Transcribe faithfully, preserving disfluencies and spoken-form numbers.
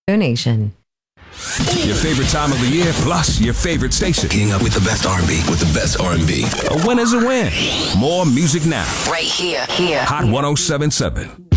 Donation. Your favorite time of the year, plus your favorite station. Keeping up with the best R and B, with the best R and B. A win is a win. More music now. Right here, here. Hot one oh seven point seven.